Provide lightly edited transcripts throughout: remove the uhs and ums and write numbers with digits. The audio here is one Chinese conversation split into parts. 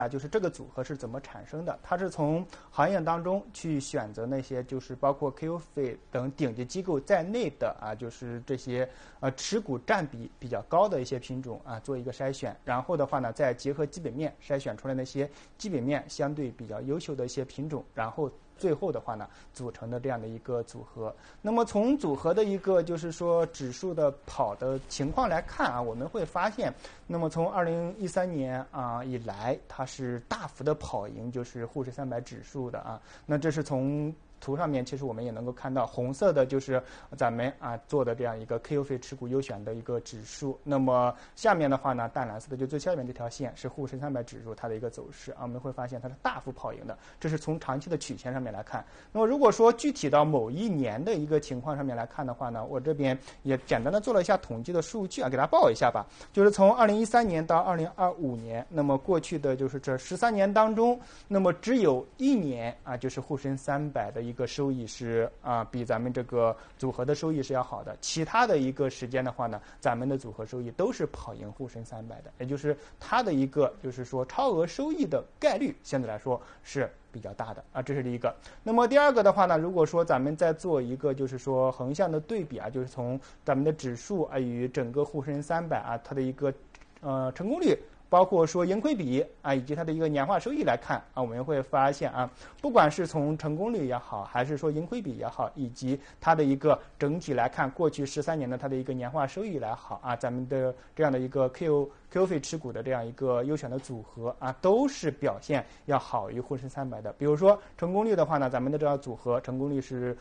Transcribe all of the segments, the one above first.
就是这个组合是怎么产生的？它是从行业当中去选择那些就是包括 QFII 等顶级机构在内的就是这些持股占比比较高的一些品种做一个筛选，然后的话呢，再结合基本面筛选出来那些基本面相对比较优秀的一些品种，然后最后的话呢，组成的这样的一个组合。那么从组合的一个就是说指数的跑的情况来看我们会发现，那么从2013年以来，它是大幅的跑赢就是沪深300指数的那这是从图上面其实我们也能够看到，红色的就是咱们做的这样一个 QFII 持股优选的一个指数。那么下面的话呢，淡蓝色的就最下面这条线是沪深300指数它的一个走势我们会发现它是大幅跑赢的，这是从长期的曲线上面来看。那么如果说具体到某一年的一个情况上面来看的话呢，我这边也简单的做了一下统计的数据给大家报一下吧。就是从2013年到2025年，那么过去的就是这13年当中，那么只有1年就是沪深300的一个收益是比咱们这个组合的收益是要好的，其他的一个时间的话呢，咱们的组合收益都是跑赢沪深300的，也就是它的一个就是说超额收益的概率相对来说是比较大的这是第一个。那么第二个的话呢，如果说咱们再做一个就是说横向的对比就是从咱们的指数与整个沪深300它的一个成功率，包括说盈亏比以及它的一个年化收益来看我们会发现不管是从成功率也好，还是说盈亏比也好，以及它的一个整体来看过去13年的它的一个年化收益来好咱们的这样的一个 QFII 持股的这样一个优选的组合都是表现要好于沪深300的。比如说成功率的话呢，咱们的这样组合成功率是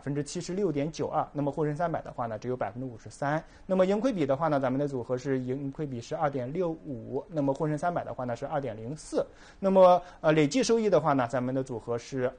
76.92%，那么沪深300的话呢只有53%。那么盈亏比的话呢，咱们的组合是盈亏比是2.65%，那么沪深300的话呢是2.04%。那么累计收益的话呢，咱们的组合是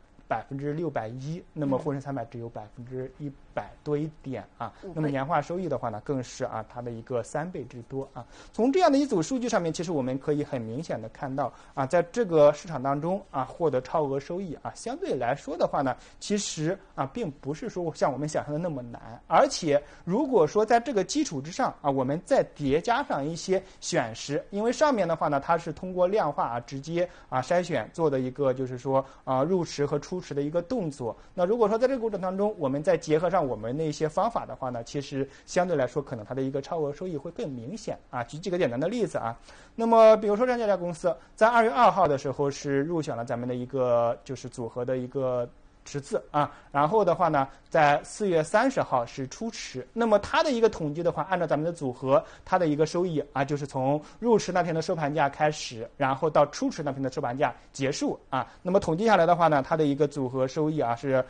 610%，那么沪深300只有100多一点那么年化收益的话呢，更是它的一个3倍之多从这样的一组数据上面，其实我们可以很明显的看到在这个市场当中获得超额收益相对来说的话呢，其实并不是说像我们想象的那么难。而且如果说在这个基础之上我们再叠加上一些选时，因为上面的话呢，它是通过量化直接筛选做的一个就是说入池和出池的一个动作。那如果说在这个过程当中，我们再结合上我们那些方法的话呢，其实相对来说可能它的一个超额收益会更明显举几个简单的例子那么比如说这家公司在2月2号的时候是入选了咱们的一个就是组合的一个池次然后的话呢，在4月30号是出池。那么它的一个统计的话，按照咱们的组合，它的一个收益就是从入池那天的收盘价开始，然后到出池那天的收盘价结束那么统计下来的话呢，它的一个组合收益是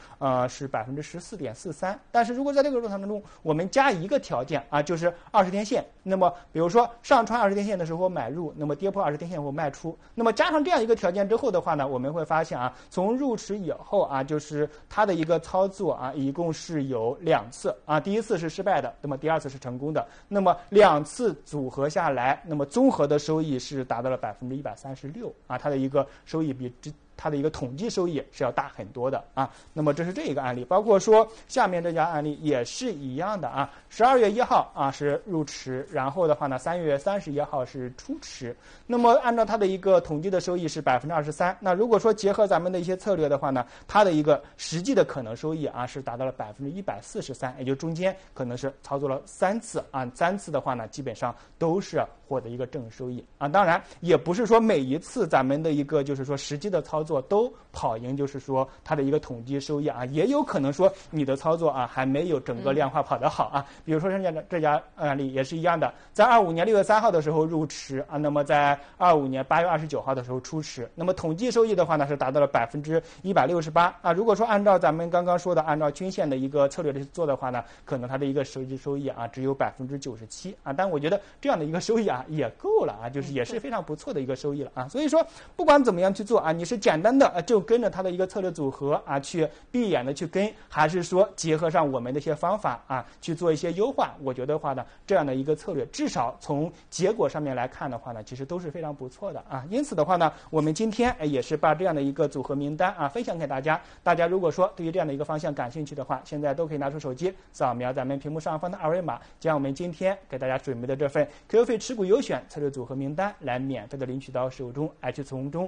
14.43%。但是如果在这个过程当中，我们加一个条件就是20天线。那么比如说上穿20天线的时候买入，那么跌破20天线后卖出。那么加上这样一个条件之后的话呢，我们会发现从入池以后就是它的一个操作一共是有2次第一次是失败的，那么第2次是成功的。那么2次组合下来，那么综合的收益是达到了136%它的一个收益比它的一个统计收益是要大很多的那么这是这一个案例。包括说下面这家案例也是一样的12月1号是入池，然后的话呢3月31号是出池。那么按照它的一个统计的收益是23%。那如果说结合咱们的一些策略的话呢，它的一个实际的可能收益是达到了143%，也就中间可能是操作了3次3次的话呢，基本上都是获得一个正收益当然也不是说每一次咱们的一个就是说实际的操作都跑赢，就是说它的一个统计收益也有可能说你的操作还没有整个量化跑得好比如说这家案例也是一样的，在25年6月3号的时候入池那么在25年8月29号的时候出池。那么统计收益的话呢是达到了168%如果说按照咱们刚刚说的按照均线的一个策略去做的话呢，可能它的一个实际收益只有97%但我觉得这样的一个收益也够了就是也是非常不错的一个收益了所以说不管怎么样去做你是简单的就跟着它的一个策略组合啊，去闭眼的去跟，还是说结合上我们的一些方法啊，去做一些优化？我觉得话呢，这样的一个策略，至少从结果上面来看的话呢，其实都是非常不错的啊。因此的话呢，我们今天也是把这样的一个组合名单啊分享给大家。大家如果说对于这样的一个方向感兴趣的话，现在都可以拿出手机扫描咱们屏幕上方的二维码，将我们今天给大家准备的这份 QFII 持股优选策略组合名单来免费的领取到手中，来去从中